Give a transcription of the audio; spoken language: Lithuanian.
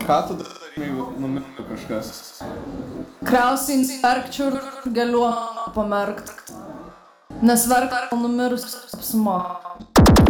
ką tu darai, jeigu numirtų kažkas? Kriausiai verkčiau ir galiu pamerkt. Nes verkt numirus apsimoka.